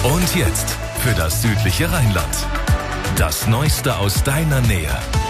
Und jetzt für das südliche Rheinland. Das Neueste aus deiner Nähe.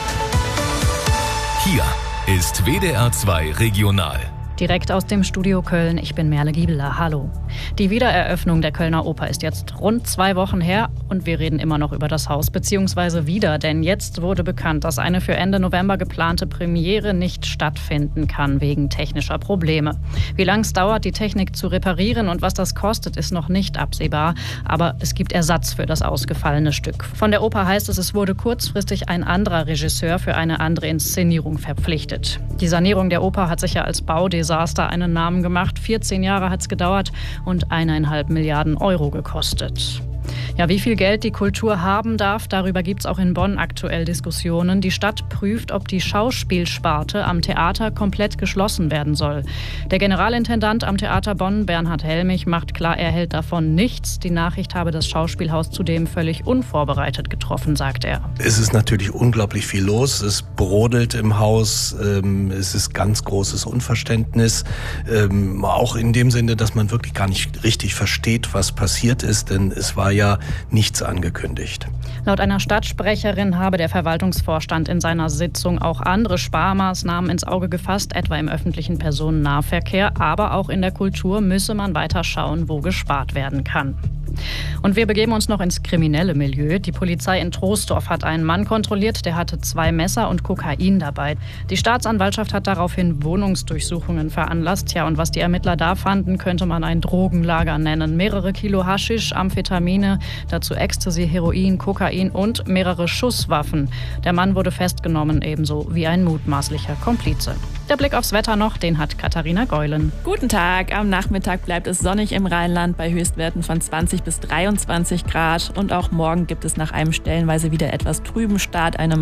Hier ist WDR 2 Regional. Direkt aus dem Studio Köln, ich bin Merle Giebeler, hallo. Die Wiedereröffnung der Kölner Oper ist jetzt rund 2 Wochen her und wir reden immer noch über das Haus, beziehungsweise wieder, denn jetzt wurde bekannt, dass eine für Ende November geplante Premiere nicht stattfinden kann wegen technischer Probleme. Wie lange es dauert, die Technik zu reparieren und was das kostet, ist noch nicht absehbar, aber es gibt Ersatz für das ausgefallene Stück. Von der Oper heißt es wurde kurzfristig ein anderer Regisseur für eine andere Inszenierung verpflichtet. Die Sanierung der Oper hat sich ja als Baudesaster einen Namen gemacht. 14 Jahre hat es gedauert und 1,5 Milliarden Euro gekostet. Ja, wie viel Geld die Kultur haben darf, darüber gibt es auch in Bonn aktuell Diskussionen. Die Stadt prüft, ob die Schauspielsparte am Theater komplett geschlossen werden soll. Der Generalintendant am Theater Bonn, Bernhard Helmich, macht klar, er hält davon nichts. Die Nachricht habe das Schauspielhaus zudem völlig unvorbereitet getroffen, sagt er. Es ist natürlich unglaublich viel los. Es brodelt im Haus. Es ist ganz großes Unverständnis. Auch in dem Sinne, dass man wirklich gar nicht richtig versteht, was passiert ist. Denn es war ja nichts angekündigt. Laut einer Stadtsprecherin habe der Verwaltungsvorstand in seiner Sitzung auch andere Sparmaßnahmen ins Auge gefasst, etwa im öffentlichen Personennahverkehr. Aber auch in der Kultur müsse man weiter schauen, wo gespart werden kann. Und wir begeben uns noch ins kriminelle Milieu. Die Polizei in Troisdorf hat einen Mann kontrolliert, der hatte 2 Messer und Kokain dabei. Die Staatsanwaltschaft hat daraufhin Wohnungsdurchsuchungen veranlasst. Ja, und was die Ermittler da fanden, könnte man ein Drogenlager nennen. Mehrere Kilo Haschisch, Amphetamine, dazu Ecstasy, Heroin, Kokain und mehrere Schusswaffen. Der Mann wurde festgenommen, ebenso wie ein mutmaßlicher Komplize. Der Blick aufs Wetter noch, den hat Katharina Geulen. Guten Tag, am Nachmittag bleibt es sonnig im Rheinland bei Höchstwerten von 20 bis 23 Grad. Und auch morgen gibt es nach einem stellenweise wieder etwas trüben Start eine